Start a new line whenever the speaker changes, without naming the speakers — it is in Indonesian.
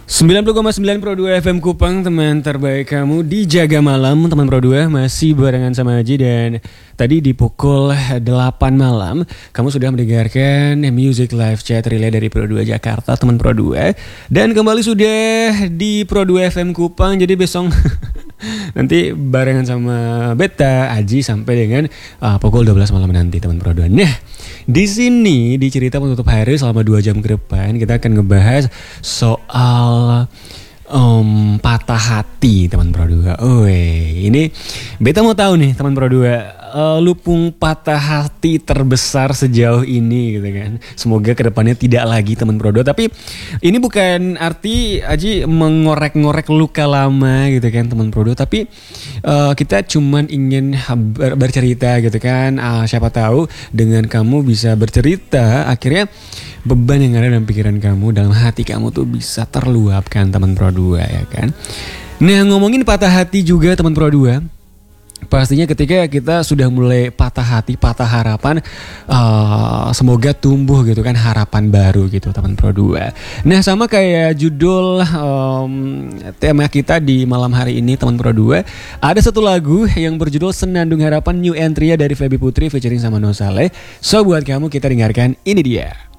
90,9 Pro 2 FM Kupang, teman terbaik kamu di Jaga Malam. Teman Pro 2 masih barengan sama Aji. Dan tadi di pukul 8 malam kamu sudah mendengarkan Music Live Chat Relay dari Pro 2 Jakarta, teman Pro 2. Dan kembali sudah di Pro 2 FM Kupang. Jadi besok nanti barengan sama Beta, Aji sampai dengan pukul 12 malam nanti, teman Pro 2. Nah, di sini di cerita penutup hari selama 2 jam ke depan kita akan ngebahas soal patah hati, teman Pro 2. Ini Beta mau tahu nih, teman Pro 2, lupung patah hati terbesar sejauh ini gitu kan. Semoga kedepannya tidak lagi, teman Pro 2. Tapi ini bukan arti Aji mengorek-ngorek luka lama gitu kan, teman Pro 2. Tapi kita cuman ingin bercerita gitu kan. Siapa tahu dengan kamu bisa bercerita, akhirnya beban yang ada dalam pikiran kamu, dalam hati kamu tuh bisa terluapkan, teman Pro 2, ya kan. Nah, ngomongin patah hati juga, teman Pro 2, pastinya ketika kita sudah mulai patah hati, patah harapan, semoga tumbuh gitu kan harapan baru gitu, teman Pro 2. Nah, sama kayak judul tema kita di malam hari ini, teman Pro 2, ada satu lagu yang berjudul Senandung Harapan New Entry dari Feby Putri featuring sama No Saleh. So buat kamu kita dengarkan, ini dia.